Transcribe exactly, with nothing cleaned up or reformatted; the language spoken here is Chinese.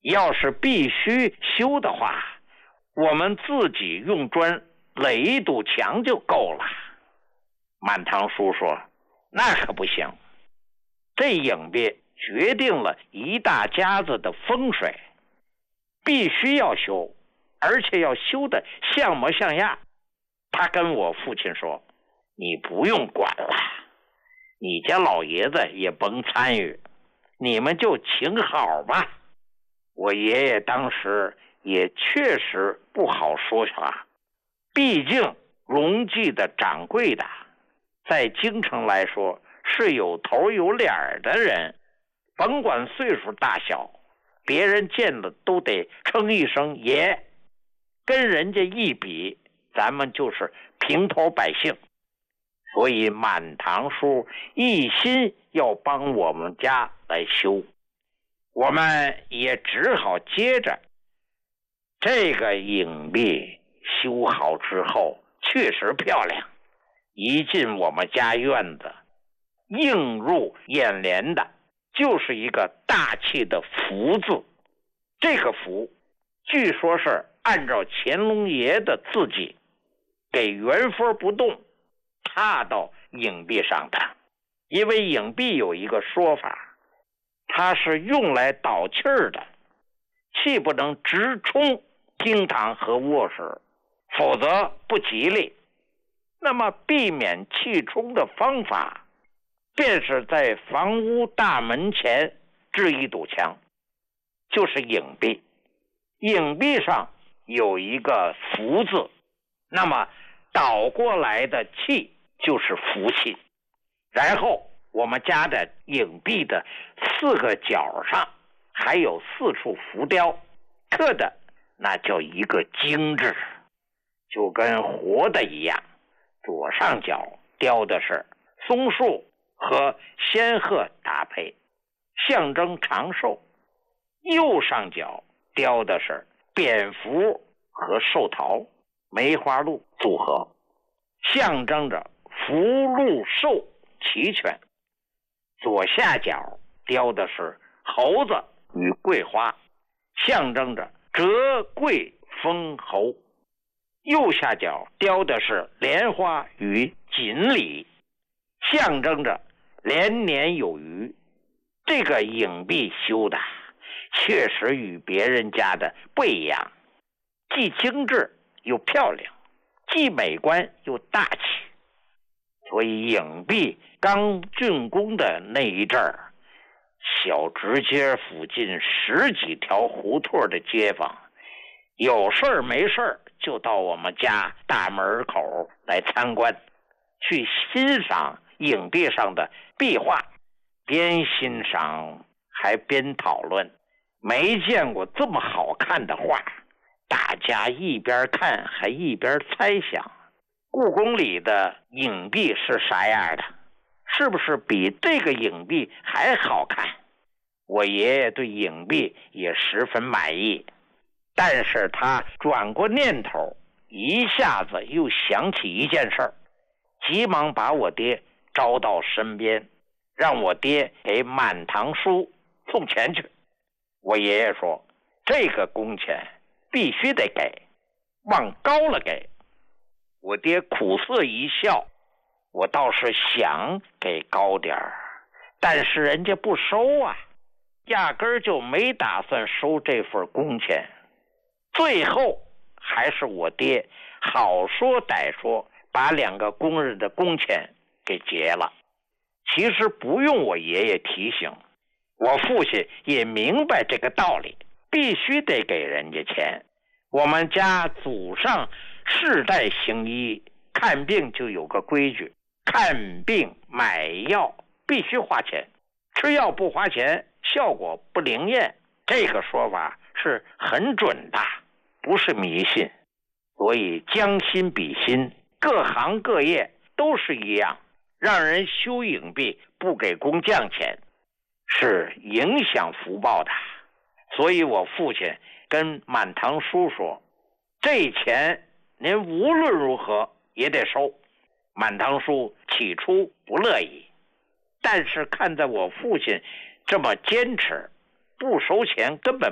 要是必须修的话，我们自己用砖垒一堵墙就够了。满堂叔说，那可不行，这影壁决定了一大家子的风水，必须要修，而且要修的像模像样。他跟我父亲说，你不用管了，你家老爷子也甭参与，你们就请好吧。我爷爷当时也确实不好说啥，毕竟荣记的掌柜的在京城来说是有头有脸的人，甭管岁数大小，别人见了都得称一声爷，跟人家一比，咱们就是平头百姓。所以满堂叔一心要帮我们家来修，我们也只好接着。这个影壁修好之后确实漂亮，一进我们家院子，映入眼帘的就是一个大气的福字。这个福据说是按照乾隆爷的字迹给原封不动踏到影壁上的。因为影壁有一个说法，它是用来导气儿的，气不能直冲厅堂和卧室，否则不吉利。那么避免气冲的方法，便是在房屋大门前置一堵墙，就是影壁。影壁上有一个福字，那么倒过来的气就是福气。然后我们家的影壁的四个角上还有四处浮雕，刻的那叫一个精致，就跟活的一样。左上角雕的是松树和仙鹤搭配，象征长寿；右上角雕的是蝙蝠和寿桃、梅花鹿组合，象征着福禄寿齐全。左下角雕的是猴子与桂花，象征着折桂丰侯。右下角雕的是莲花与锦鲤，象征着连年有余。这个影壁修的确实与别人家的不一样，既精致又漂亮，既美观又大气。所以影壁刚竣工的那一阵儿，小直街附近十几条胡同的街坊有事儿没事儿就到我们家大门口来参观，去欣赏影壁上的壁画，边欣赏还边讨论，没见过这么好看的画。大家一边看还一边猜想，故宫里的影壁是啥样的，是不是比这个影壁还好看？我爷爷对影壁也十分满意，但是他转过念头，一下子又想起一件事儿，急忙把我爹招到身边，让我爹给满堂叔送钱去。我爷爷说，这个工钱必须得给，往高了给。我爹苦涩一笑，我倒是想给高点儿，但是人家不收啊，压根儿就没打算收这份工钱。最后还是我爹好说歹说，把两个工人的工钱给结了。其实不用我爷爷提醒，我父亲也明白这个道理，必须得给人家钱。我们家祖上世代行医，看病就有个规矩，看病买药必须花钱，吃药不花钱效果不灵验。这个说法是很准的，不是迷信。所以将心比心，各行各业都是一样，让人修影壁不给工匠钱是影响福报的。所以我父亲跟满堂叔说，这钱您无论如何也得收。满堂叔起初不乐意，但是看在我父亲这么坚持，不收钱根本